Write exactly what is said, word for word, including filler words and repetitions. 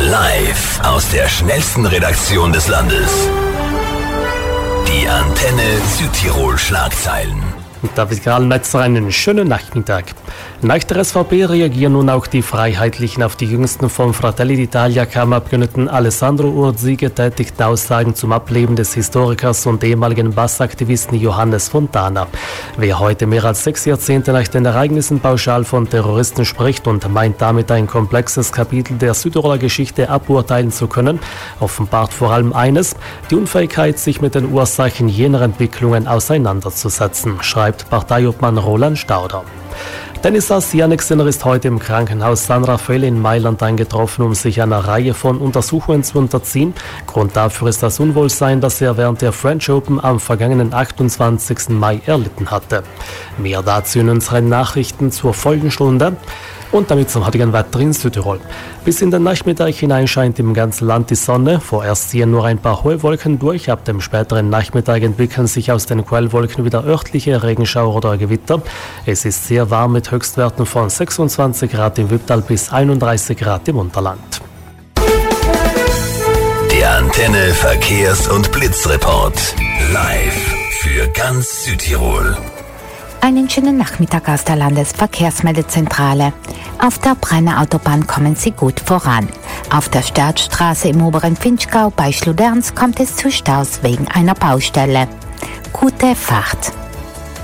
Live aus der schnellsten Redaktion des Landes. Die Antenne Südtirol Schlagzeilen. David Karl-Metzer, einen schönen Nachmittag. Nach der S V P reagieren nun auch die Freiheitlichen auf die jüngsten vom Fratelli d'Italia-Kammerabgeordneten Alessandro Urzi getätigten Aussagen zum Ableben des Historikers und ehemaligen Bassaktivisten Johannes Fontana. Wer heute mehr als sechs Jahrzehnte nach den Ereignissen pauschal von Terroristen spricht und meint damit ein komplexes Kapitel der Südtiroler Geschichte aburteilen zu können, offenbart vor allem eines: die Unfähigkeit, sich mit den Ursachen jener Entwicklungen auseinanderzusetzen, schreibt Parteiobmann Roland Stauder. Tennisass Jannik Sinner ist heute im Krankenhaus San Raffaele in Mailand eingetroffen, um sich einer Reihe von Untersuchungen zu unterziehen. Grund dafür ist das Unwohlsein, das er während der French Open am vergangenen achtundzwanzigsten Mai erlitten hatte. Mehr dazu in unseren Nachrichten zur Folgenstunde. Und damit zum heutigen Wetter in Südtirol. Bis in den Nachmittag hinein scheint im ganzen Land die Sonne. Vorerst ziehen nur ein paar hohe Wolken durch. Ab dem späteren Nachmittag entwickeln sich aus den Quellwolken wieder örtliche Regenschauer oder Gewitter. Es ist sehr warm mit Höchstwerten von sechsundzwanzig Grad im Wipptal bis einunddreißig Grad im Unterland. Der Antenne Verkehrs- und Blitzreport. Live für ganz Südtirol. Einen schönen Nachmittag aus der Landesverkehrsmeldezentrale. Auf der Brenner Autobahn kommen Sie gut voran. Auf der Störtstraße im oberen Finchgau bei Schluderns kommt es zu Staus wegen einer Baustelle. Gute Fahrt!